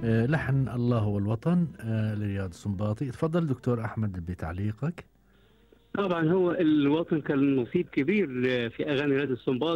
لحن الله والوطن لرياض السنباطي. تفضل دكتور أحمد بتعليقك. طبعا هو الوطن كان نصيب كبير في اغاني رياض السنباطي.